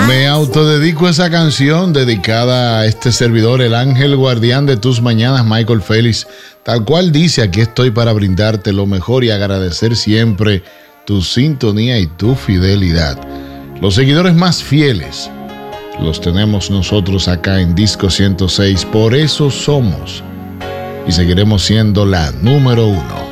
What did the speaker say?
Me autodedico esa canción dedicada a este servidor, el ángel guardián de tus mañanas, Michael Félix. Tal cual dice, aquí estoy para brindarte lo mejor y agradecer siempre tu sintonía y tu fidelidad. Los seguidores más fieles los tenemos nosotros acá en Disco 106. Por eso somos y seguiremos siendo la número 1.